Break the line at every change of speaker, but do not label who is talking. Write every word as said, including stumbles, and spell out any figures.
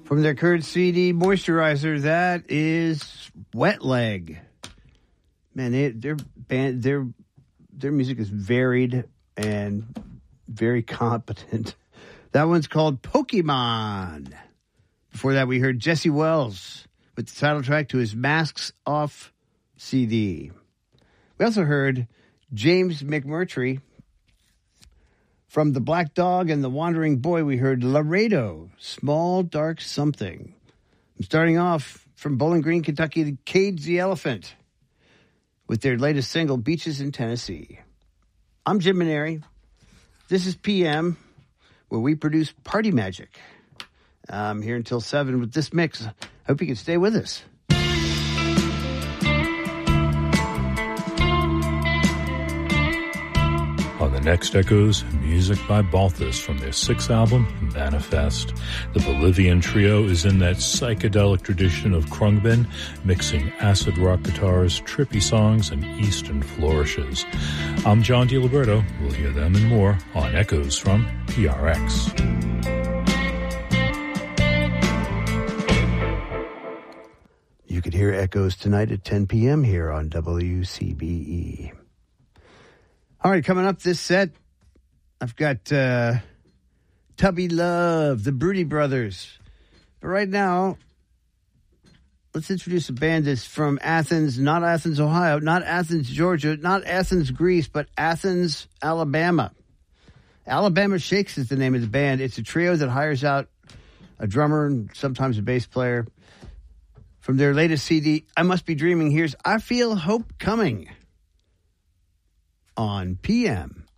From their current C D, Moisturizer, that is Wet Leg. Man, they, their band, their their music is varied and very competent. That one's called Pokemon. Before that, we heard Jesse Wells with the title track to his Masks Off C D. We also heard James McMurtry. From the Black Dog and the Wandering Boy, we heard Laredo, Small Dark Something. I'm starting off from Bowling Green, Kentucky, the Cage the Elephant with their latest single, Beaches in Tennessee. I'm Jim Maneri. This is P M, where we produce party magic. I'm here until seven with this mix. Hope you can stay with us.
On the next Echoes, music by Balthus from their sixth album, Manifest. The Bolivian trio is in that psychedelic tradition of Khruangbin, mixing acid rock guitars, trippy songs, and eastern flourishes. I'm John DiLiberto. We'll hear them and more on Echoes from P R X.
You could hear Echoes tonight at ten p.m. here on W C B E. All right, coming up this set, I've got uh, Tubby Love, the Broody Brothers. But right now, let's introduce a band that's from Athens, not Athens, Ohio, not Athens, Georgia, not Athens, Greece, but Athens, Alabama. Alabama Shakes is the name of the band. It's a trio that hires out a drummer and sometimes a bass player. From their latest C D, I Must Be Dreaming, here's I Feel Hope Coming on P M.